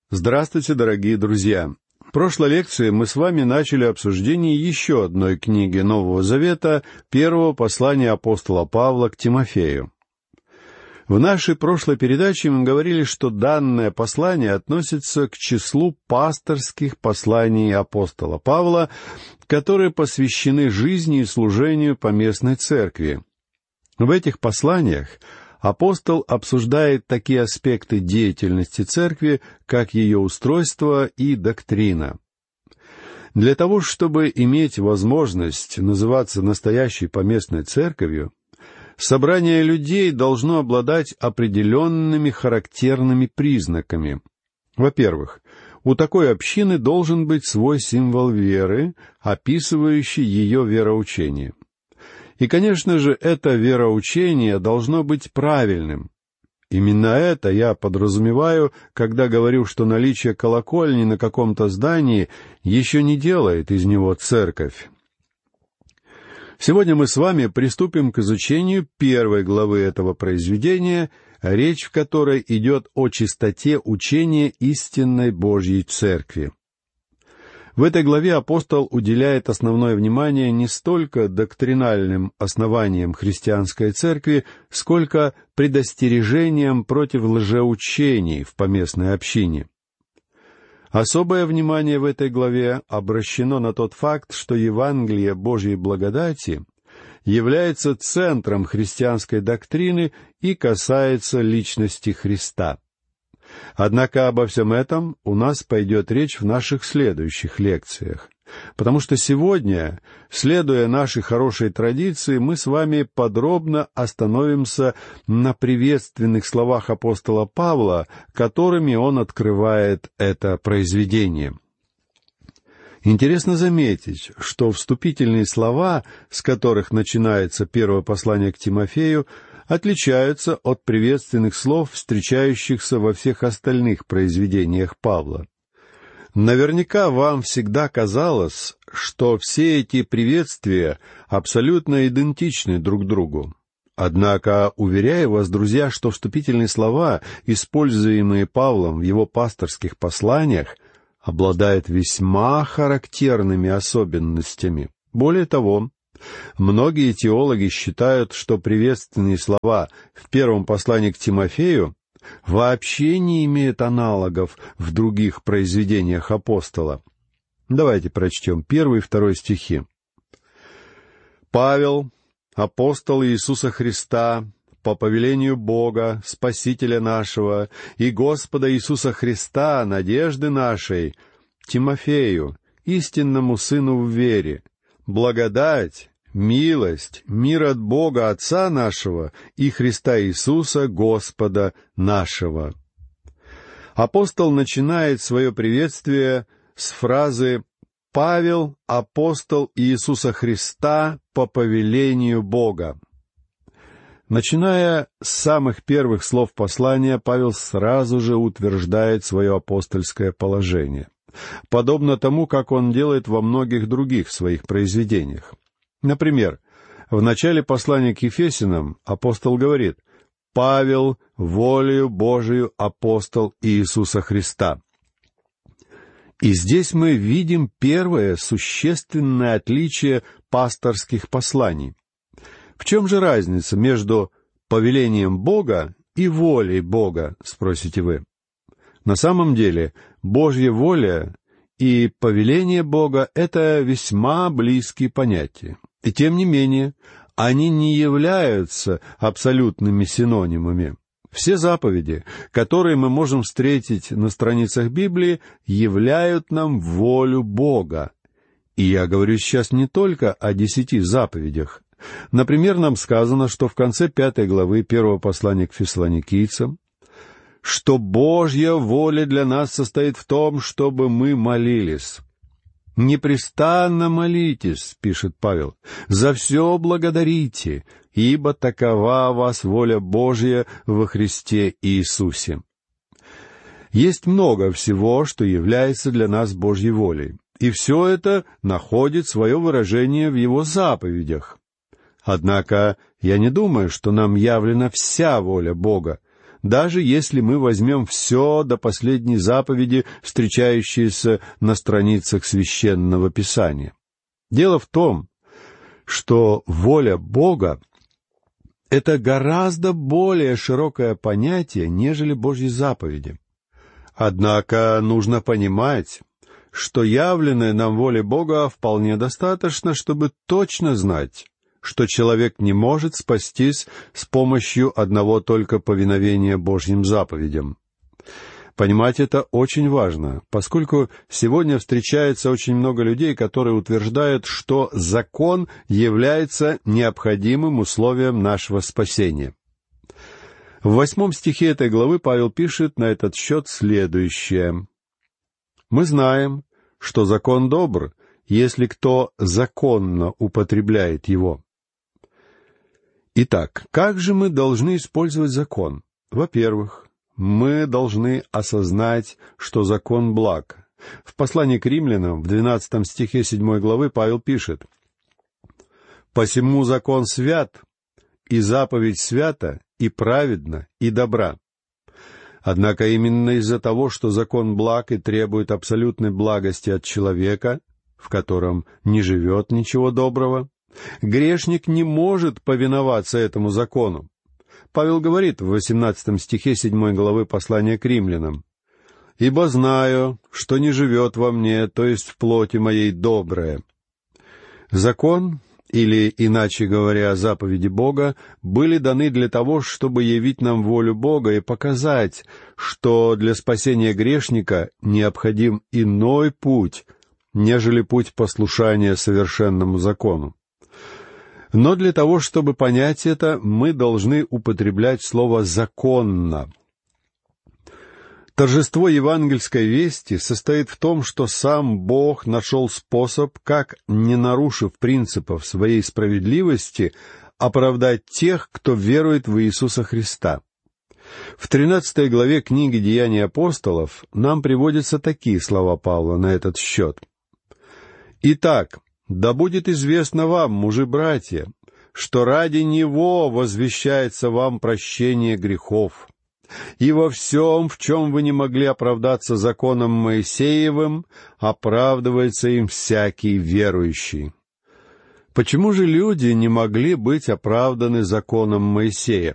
Здравствуйте, дорогие друзья! В прошлой лекции мы с вами начали обсуждение еще одной книги Нового Завета, первого послания апостола Павла к Тимофею. В нашей прошлой передаче мы говорили, что данное послание относится к числу пасторских посланий апостола Павла, которые посвящены жизни и служению поместной церкви. В этих посланиях апостол обсуждает такие аспекты деятельности церкви, как ее устройство и доктрина. Для того, чтобы иметь возможность называться настоящей поместной церковью, собрание людей должно обладать определенными характерными признаками. Во-первых, у такой общины должен быть свой символ веры, описывающий ее вероучение. И, конечно же, это вероучение должно быть правильным. Именно это я подразумеваю, когда говорю, что наличие колокольни на каком-то здании еще не делает из него церковь. Сегодня мы с вами приступим к изучению первой главы этого произведения, речь в которой идет о чистоте учения истинной Божьей Церкви. В этой главе апостол уделяет основное внимание не столько доктринальным основаниям христианской церкви, сколько предостережениям против лжеучений в поместной общине. Особое внимание в этой главе обращено на тот факт, что Евангелие Божьей благодати является центром христианской доктрины и касается личности Христа. Однако обо всем этом у нас пойдет речь в наших следующих лекциях, потому что сегодня, следуя нашей хорошей традиции, мы с вами подробно остановимся на приветственных словах апостола Павла, которыми он открывает это произведение. Интересно заметить, что вступительные слова, с которых начинается первое послание к Тимофею, отличаются от приветственных слов, встречающихся во всех остальных произведениях Павла. Наверняка вам всегда казалось, что все эти приветствия абсолютно идентичны друг другу. Однако, уверяю вас, друзья, что вступительные слова, используемые Павлом в его пасторских посланиях, обладают весьма характерными особенностями. Более того, многие теологи считают, что приветственные слова в первом послании к Тимофею вообще не имеют аналогов в других произведениях апостола. Давайте прочтем 1 и 2 стихи. «Павел, апостол Иисуса Христа, по повелению Бога, Спасителя нашего, и Господа Иисуса Христа, надежды нашей, Тимофею, истинному сыну в вере, благодать, милость, мир от Бога Отца нашего и Христа Иисуса, Господа нашего». Апостол начинает свое приветствие с фразы «Павел, апостол Иисуса Христа, по повелению Бога». Начиная с самых первых слов послания, Павел сразу же утверждает свое апостольское положение, подобно тому, как он делает во многих других своих произведениях. Например, в начале послания к Ефесянам апостол говорит: «Павел, волею Божию апостол Иисуса Христа». И здесь мы видим первое существенное отличие пасторских посланий. В чем же разница между повелением Бога и волей Бога, спросите вы? На самом деле, Божья воля и повеление Бога — это весьма близкие понятия. И тем не менее, они не являются абсолютными синонимами. Все заповеди, которые мы можем встретить на страницах Библии, являют нам волю Бога. И я говорю сейчас не только о 10 заповедях. Например, нам сказано, что в конце 5 главы 1 послания к Фессалоникийцам, что Божья воля для нас состоит в том, чтобы мы молились. «Непрестанно молитесь», — пишет Павел, — «за все благодарите, ибо такова вас воля Божья во Христе Иисусе». Есть много всего, что является для нас Божьей волей, и все это находит свое выражение в Его заповедях. Однако я не думаю, что нам явлена вся воля Бога. даже если мы возьмем все до последней заповеди, встречающиеся на страницах Священного Писания. Дело в том, что воля Бога — это гораздо более широкое понятие, нежели Божьи заповеди. Однако нужно понимать, что явленной нам воле Бога вполне достаточно, чтобы точно знать, что человек не может спастись с помощью одного только повиновения Божьим заповедям. Понимать это очень важно, поскольку сегодня встречается очень много людей, которые утверждают, что закон является необходимым условием нашего спасения. В 8 стихе этой главы Павел пишет на этот счет следующее. «Мы знаем, что закон добр, если кто законно употребляет его». Итак, как же мы должны использовать закон? Во-первых, мы должны осознать, что закон благ. В послании к римлянам, в 12 стихе 7 главы, Павел пишет: «Посему закон свят, и заповедь свята, и праведна, и добра». Однако именно из-за того, что закон благ и требует абсолютной благости от человека, в котором не живет ничего доброго, грешник не может повиноваться этому закону. Павел говорит в 18 стихе 7 главы послания к римлянам: «Ибо знаю, что не живет во мне, то есть в плоти моей, доброе». Закон, или, иначе говоря, заповеди Бога, были даны для того, чтобы явить нам волю Бога и показать, что для спасения грешника необходим иной путь, нежели путь послушания совершенному закону. Но для того, чтобы понять это, мы должны употреблять слово «законно». Торжество евангельской вести состоит в том, что сам Бог нашел способ, как, не нарушив принципов своей справедливости, оправдать тех, кто верует в Иисуса Христа. В 13 главе книги «Деяния апостолов» нам приводятся такие слова Павла на этот счет. «Итак, да будет известно вам, мужи-братья, что ради Него возвещается вам прощение грехов. И во всем, в чем вы не могли оправдаться законом Моисеевым, оправдывается им всякий верующий». Почему же люди не могли быть оправданы законом Моисея?